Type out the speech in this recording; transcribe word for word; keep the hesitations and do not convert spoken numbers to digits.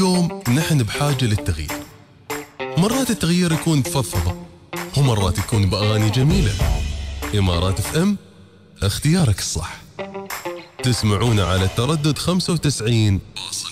اليوم نحن بحاجة للتغيير. مرات التغيير يكون بفضفضة، ومرات يكون بأغاني جميلة. إمارات اف ام، اختيارك الصح. تسمعونا على التردد خمسة وتسعين